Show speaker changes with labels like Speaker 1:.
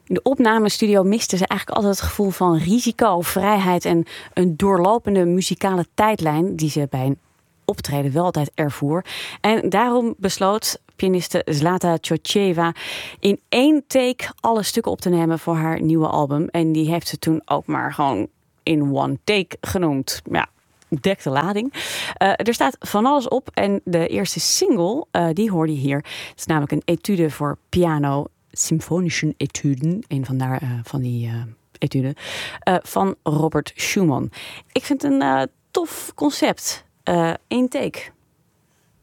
Speaker 1: In de opnamestudio miste ze eigenlijk altijd het gevoel van risico, vrijheid en een doorlopende muzikale tijdlijn die ze bij een optreden wel altijd ervoer. En daarom besloot pianiste Zlata Choceva in 1 take alle stukken op te nemen voor haar nieuwe album. En die heeft ze toen ook maar gewoon in 1 take genoemd. Ja, dek de lading. Er staat van alles op en de eerste single, die hoorde je hier. Het is namelijk een etude voor piano, symfonische etuden. Een van die etuden van Robert Schumann. Ik vind het een tof concept. 1 take.